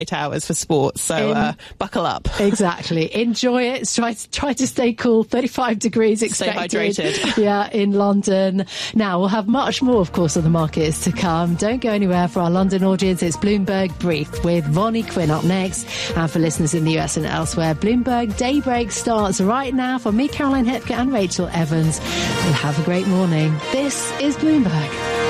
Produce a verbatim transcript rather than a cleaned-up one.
eight hours for sports, so In, uh, buckle up. Exactly. Enjoy it. Try to, try to stay cool. thirty-five degrees expected. Stay hydrated. Yeah, in London. Now, we'll have much more, of course, on the markets to come. Don't go anywhere. For our London audience, it's Bloomberg Brief with Vonnie Quinn up next. And for listeners in the U S and elsewhere, Bloomberg Daybreak starts right now. For me, Caroline Hepker, and Rachel Evans, we'll have a great morning. This is Bloomberg.